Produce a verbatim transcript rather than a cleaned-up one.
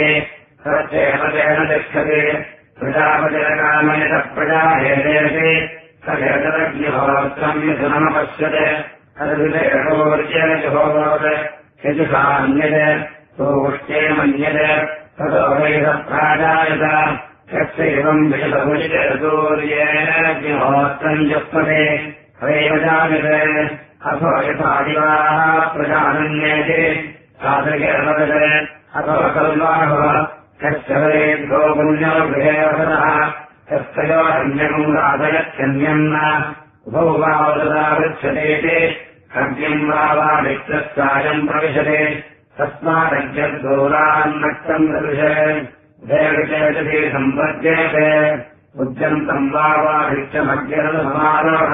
तेन तेन तिष्ठति प्रजापतिरकामयतः प्रजा हेदेति सहेतरग्निहोत्रम् मिथुनमपश्यते तदभिषेषोर्जेन जुहोत् यजुषान्यते सोष्टे मन्यते ततो वै सप्राजायत यस्यैवम् विशदभुजितसूर्येणाग्निहोत्रम् जुह्वते हवैव जायते अथो यथादिवाः प्रजानन्येति साधकेर्वदते अथो कल्वाहः यस्य वरेभ्यो पुण्यो गृहे वसतः यस्तयोरन्यकम् राधयत्यन्यम् न उभौ वा वदता पृच्छतेति अग्निम् वा वा वित्रस्तायम् प्रविशते तस्मादग्निर्दूरान्नक्तम् दृशे देवचेतति सम्पद्येते उद्यन्तम् वा वा भिक्षमग्निरनुसमारोह